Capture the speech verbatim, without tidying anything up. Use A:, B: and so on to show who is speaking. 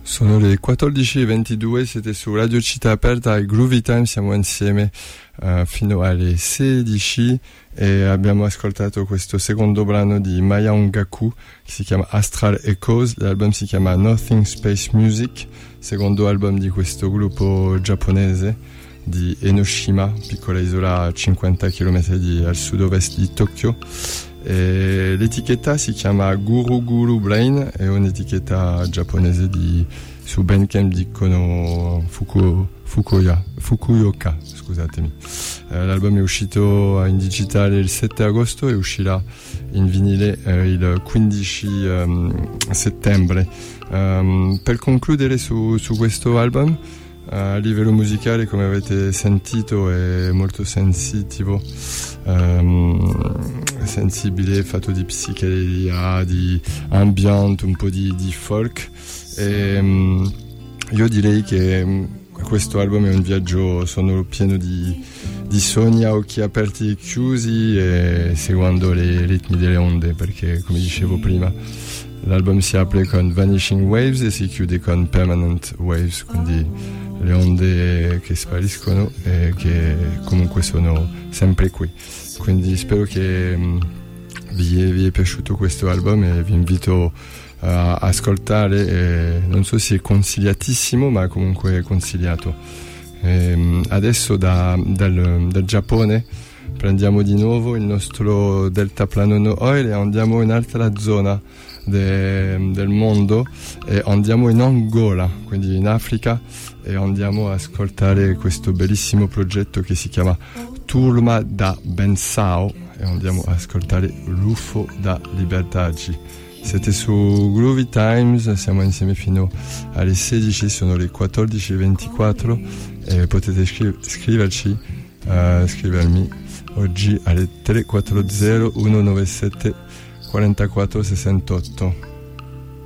A: Sono le quattordici e ventidue, siete su Radio Città Aperta e Groovy Time, siamo insieme uh, fino alle sedici e abbiamo ascoltato questo secondo brano di Maya Ongaku che si chiama Astral Echoes, l'album si chiama Nothing Space Music, secondo album di questo gruppo giapponese di Enoshima, piccola isola a cinquanta chilometri di, al sud-ovest di Tokyo. E l'etichetta si chiama Guru Guru Brain, è un'etichetta giapponese di, su Bandcamp dicono Fuku, Fukuya, Fukuyoka, scusatemi. Eh, l'album è uscito in digitale il sette agosto e uscirà in vinile eh, il quindici um, settembre. Um, per concludere su, su questo album, a livello musicale, come avete sentito, è molto sensitivo, um, sensibile, fatto di psichedelia, di ambient, un po' di, di folk e um, io direi che um, questo album è un viaggio sonoro pieno di, di sogni a occhi aperti e chiusi e seguendo le ritmi delle onde, perché come dicevo prima l'album si apre con Vanishing Waves e si chiude con Permanent Waves, quindi le onde che spariscono e che comunque sono sempre qui. Quindi spero che mh, vi, è, vi è piaciuto questo album e vi invito a ascoltare. E non so se è consigliatissimo, ma comunque è consigliato. E, mh, adesso da, dal, dal Giappone prendiamo di nuovo il nostro deltaplano No Oil e andiamo in un'altra zona de, del mondo e andiamo in Angola, quindi in Africa, e andiamo a ascoltare questo bellissimo progetto che si chiama Turma da Bensao e andiamo a ascoltare L'U F O da Libertagi. Siete su Groovy Times, siamo insieme fino alle sedici, sono le quattordici e ventiquattro e potete scri- scriverci, uh, scrivermi oggi alle tre quattro zero uno nove sette quattro quattro sei otto.